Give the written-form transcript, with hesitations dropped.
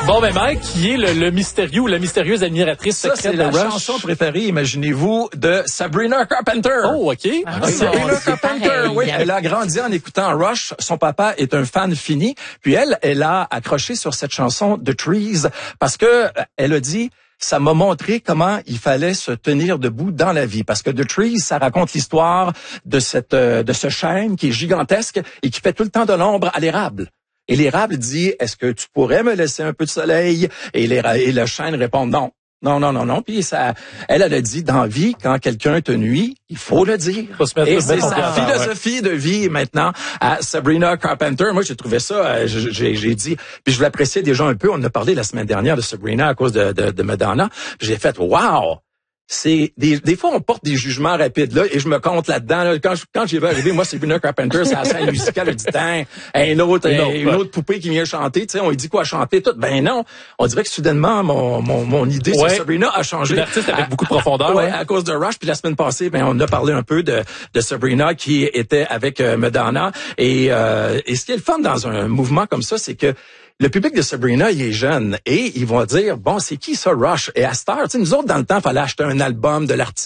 Bon, ben Mike, qui est le mystérieux ou la mystérieuse admiratrice secrète c'est de la Rush? chanson préférée, imaginez-vous, de Sabrina Carpenter. Oh, OK. Sabrina Carpenter, oui. Elle a grandi en écoutant Rush. Son papa est un fan fini. Puis elle a accroché sur cette chanson The Trees parce que elle a dit... Ça m'a montré comment il fallait se tenir debout dans la vie. Parce que The Trees, ça raconte l'histoire de ce chêne qui est gigantesque et qui fait tout le temps de l'ombre à l'érable. Et l'érable dit, est-ce que tu pourrais me laisser un peu de soleil? Et le chêne répond non. Non. Puis elle a dit, dans la vie, quand quelqu'un te nuit, il faut le dire. Et c'est sa philosophie de vie maintenant à Sabrina Carpenter. Moi, j'ai trouvé ça, j'ai dit, puis je l'appréciais déjà un peu. On en a parlé la semaine dernière de Sabrina à cause de Madonna. Puis j'ai fait, wow! C'est des fois on porte des jugements rapides là et je me compte là-dedans là, quand j'ai vu arriver moi c'est Sabrina Carpenter, c'est la scène musicale, je dis une autre poupée qui vient chanter, tu sais, on lui dit quoi chanter tout, ben non, on dirait que soudainement mon idée sur Sabrina a changé. L'artiste avec beaucoup de profondeur, à cause de Rush. Puis la semaine passée, ben on a parlé un peu de Sabrina qui était avec Madonna et ce qui est le fun dans un mouvement comme ça, c'est que le public de Sabrina, il est jeune et ils vont dire, bon, c'est qui ça, Rush? Et à cette heure, tu sais, nous autres, dans le temps, il fallait acheter un album de l'artiste.